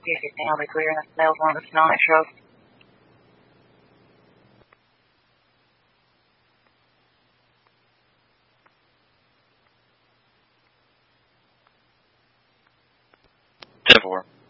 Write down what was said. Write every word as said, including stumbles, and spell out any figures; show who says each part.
Speaker 1: Yes, it's now be clear. That was one of the Sonoma trucks.
Speaker 2: ten four.